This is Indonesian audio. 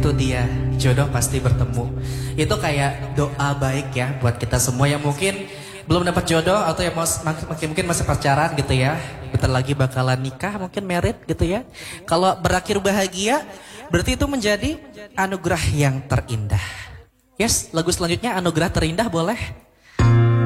Itu dia, jodoh pasti bertemu. Itu kayak doa baik ya buat kita semua yang mungkin belum dapat jodoh atau yang mungkin masih pacaran gitu ya. Bentar lagi bakalan nikah, mungkin married gitu ya. Kalau berakhir bahagia, berarti itu menjadi anugerah yang terindah. Yes, lagu selanjutnya anugerah terindah boleh.